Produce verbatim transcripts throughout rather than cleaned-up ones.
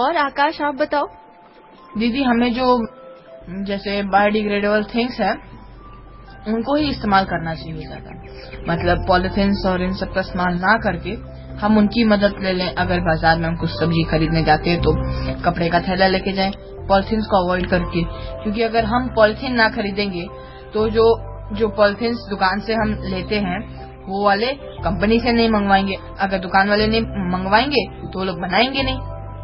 और आकाश आप बताओ। दीदी हमें जो जैसे बायोडिग्रेडेबल थिंग्स है उनको ही इस्तेमाल करना चाहिए ज्यादा, मतलब पॉलिथीन्स और इन सब का इस्तेमाल ना करके हम उनकी मदद ले लें। अगर बाजार में हम कुछ सब्जी खरीदने जाते हैं तो कपड़े का थैला लेके जाएं, पॉलिथीन्स को अवॉइड करके, क्योंकि अगर हम पॉलिथीन ना खरीदेंगे तो जो जो पॉलिथीन्स दुकान से हम लेते हैं वो वाले कंपनी से नहीं मंगवाएंगे, अगर दुकान वाले नहीं मंगवाएंगे तो वो लोग बनाएंगे नहीं।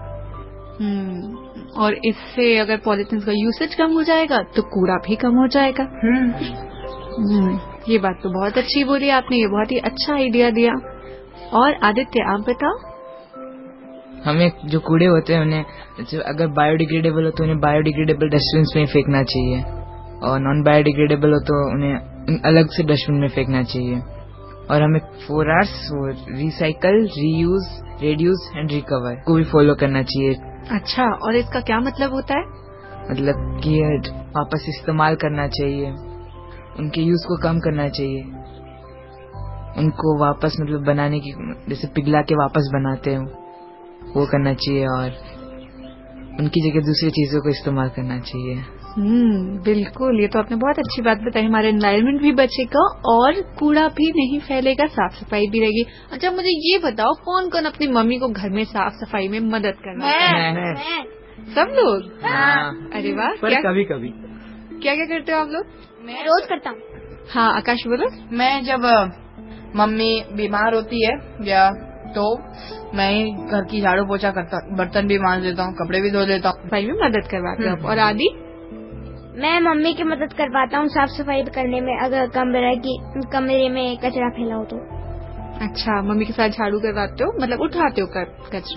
हम्म और इससे अगर पॉलिथीन का यूसेज कम हो जाएगा तो कूड़ा भी कम हो जाएगा। हम्म ये बात तो बहुत अच्छी बोली आपने, ये बहुत ही अच्छा आइडिया दिया। और आदित्य आप बताओ। हमें जो कूड़े होते हैं उन्हें अगर बायोडिग्रेडेबल हो तो उन्हें बायोडिग्रेडेबल डस्टबिन में फेंकना चाहिए, और नॉन बायोडिग्रेडेबल हो तो उन्हें अलग से डस्टबिन में फेंकना चाहिए। और हमें four hours recycle, reuse, reduce and recover को भी फॉलो करना चाहिए। अच्छा, और इसका क्या मतलब होता है? मतलब कि वापस इस्तेमाल करना चाहिए, उनके यूज को कम करना चाहिए, उनको वापस मतलब बनाने की, जैसे पिघला के वापस बनाते हैं वो करना चाहिए, और उनकी जगह दूसरी चीजों को इस्तेमाल करना चाहिए। हम्म बिल्कुल, ये तो आपने बहुत अच्छी बात बताई। हमारा एनवायरनमेंट भी बचेगा और कूड़ा भी नहीं फैलेगा, साफ सफाई भी रहेगी। अच्छा मुझे ये बताओ, कौन कौन अपनी मम्मी को घर में साफ सफाई में मदद करना है? मैं, मैं। सब लोग? हाँ। अरे वाह। पर कभी कभी क्या क्या करते हो आप लोग? मैं रोज करता हूँ। हाँ आकाश बोलो। मैं जब मम्मी बीमार होती है या तो मैं घर की झाड़ू पोछा करता हूँ, बर्तन भी मांज देता हूँ, कपड़े भी धो देता हूँ, सफाई में मदद करवाते हो। और आदि? मैं मम्मी की मदद करवाता हूँ साफ सफाई करने में, अगर कमरे की कमरे में कचरा फैला हो तो। अच्छा, मम्मी के साथ झाड़ू करवाते हो, मतलब उठाते हो कचरा?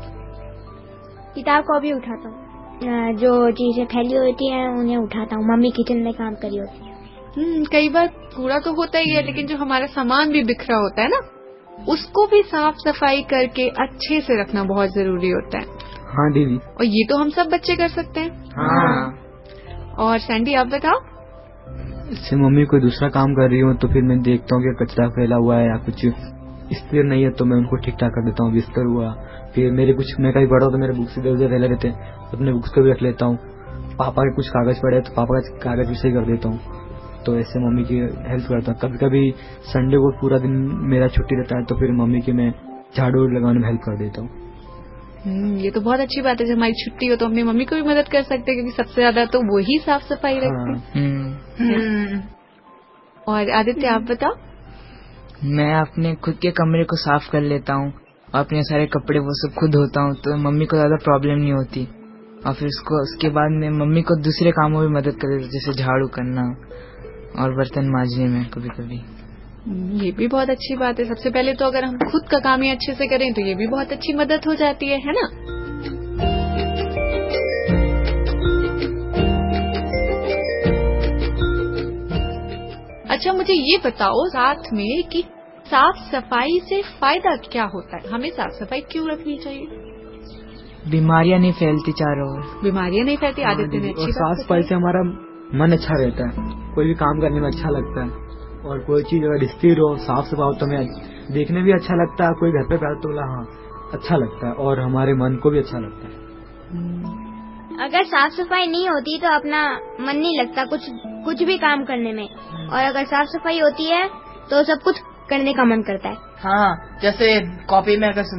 किताब को भी उठाता हूँ, जो चीजें फैली होती हैं उन्हें उठाता हूँ। मम्मी किचन में काम करी होती है। हम्म कई बार कूड़ा तो होता ही है, लेकिन जो हमारा सामान भी बिखरा होता है ना, उसको भी साफ सफाई करके अच्छे से रखना बहुत जरूरी होता है। हाँ दीदी। और ये तो हम सब बच्चे कर सकते हैं। हाँ। और सैंडी आप बताओ। इससे मम्मी कोई दूसरा काम कर रही हूँ तो फिर मैं देखता हूँ कि कचरा फैला हुआ है या कुछ स्थिर नहीं है तो मैं उनको ठीक ठाक कर देता हूँ। बिस्तर हुआ, फिर मेरे कुछ, मैं कहीं बड़ा हो तो मेरे बुक्स इधर उधर फैले रहते हैं, अपने बुक्स को भी रख लेता हूँ। पापा के कुछ कागज पड़े तो पापा का कागज भी सही कर देता हूँ। तो ऐसे मम्मी की हेल्प करता हूँ। कभी कभी संडे को पूरा दिन मेरा छुट्टी रहता है तो फिर मम्मी की मैं झाड़ू लगाने में हेल्प कर देता हूँ। हम्म ये तो बहुत अच्छी बात है, जब हमारी छुट्टी हो तो अपनी मम्मी को भी मदद कर सकते हैं, क्योंकि सबसे ज्यादा तो वो ही साफ सफाई रखते हैं। और आदित्य आप बताओ। मैं अपने खुद के कमरे को साफ कर लेता हूँ और अपने सारे कपड़े वो सब खुद धोता हूँ, तो मम्मी को ज्यादा प्रॉब्लम नहीं होती। और फिर उसको उसके बाद में मम्मी को दूसरे कामों में मदद कर देता, जैसे झाड़ू करना और बर्तन मांजने में कभी कभी। ये भी बहुत अच्छी बात है। सबसे पहले तो अगर हम खुद का काम ही अच्छे से करें तो ये भी बहुत अच्छी मदद हो जाती है, है ना? अच्छा मुझे ये बताओ साथ में कि साफ सफाई से फायदा क्या होता है, हमें साफ सफाई क्यों रखनी चाहिए? बीमारियां नहीं फैलती चारों ओर। बीमारियां नहीं फैलती। आदित्य ने अच्छी बात बताई। साफ सफाई से हमारा मन अच्छा रहता है, कोई भी काम करने में अच्छा लगता है, और कोई चीज अगर स्थिर हो, साफ सफाई हो तो हमें देखने भी अच्छा लगता है। कोई घर पे बैठा तो हाँ अच्छा लगता है, और हमारे मन को भी अच्छा लगता है। अगर साफ सफाई नहीं होती तो अपना मन नहीं लगता कुछ कुछ भी काम करने में, और अगर साफ सफाई होती है तो सब कुछ करने का मन करता है। हाँ, जैसे कॉपी में अगर